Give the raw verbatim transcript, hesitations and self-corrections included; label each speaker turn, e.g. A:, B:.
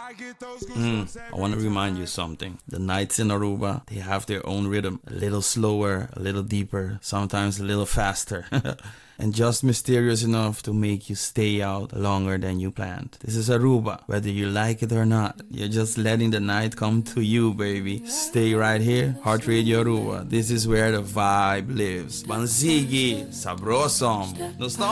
A: Mm, I want to remind you something. The nights in Aruba, they have their own rhythm. A little slower, a little deeper, sometimes a little faster. And just mysterious enough to make you stay out longer than you planned. This is Aruba. Whether you like it or not, you're just letting the night come to you, baby. Stay right here, Heart Radio Aruba. This is where the vibe lives. Banzigi, sabrosom. Nostalgia.